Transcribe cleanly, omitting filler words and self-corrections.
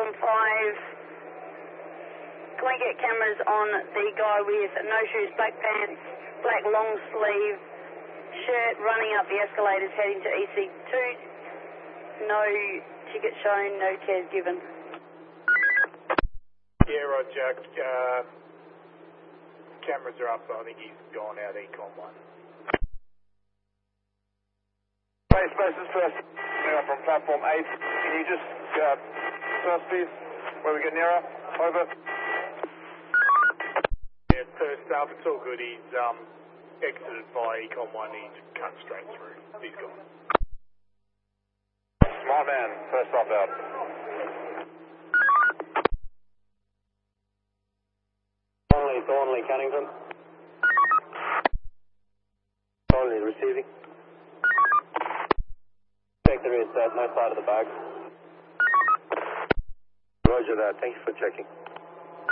platform 5. Can we get cameras on the guy with no shoes, black pants, black long sleeve shirt running up the escalators heading to EC2? No ticket shown, no cares given. Yeah, Roger. Cameras are up, so I think he's gone out Econ 1. Spaces first. Now from platform 8. Can you just first please? When we get nearer. Over. Yeah, first up, it's all good. He's exited by Econ 1. He's cut straight through. He's gone. Smart man. First stop out. Thornley, Cannington. Thornley receiving. Check the rear set, no side of the bag. Roger that. Thank you for checking.